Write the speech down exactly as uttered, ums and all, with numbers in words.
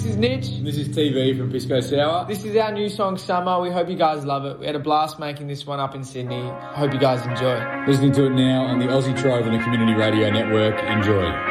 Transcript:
is Nitch. And this is T V from Pisco Sour. This is our new song, Summer. We hope you guys love it. We had a blast making this one up in Sydney. Hope you guys enjoy. Listening to it now on the Aussie Trove and the Community Radio Network. Enjoy.